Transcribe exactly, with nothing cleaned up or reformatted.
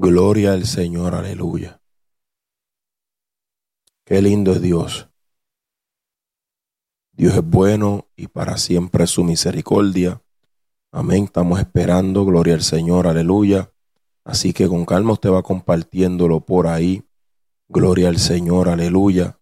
Gloria al Señor, aleluya. Qué lindo es Dios. Dios es bueno y para siempre es su misericordia. Amén. Estamos esperando, gloria al Señor, aleluya. Así que con calma usted va compartiéndolo por ahí. Gloria al Señor, aleluya.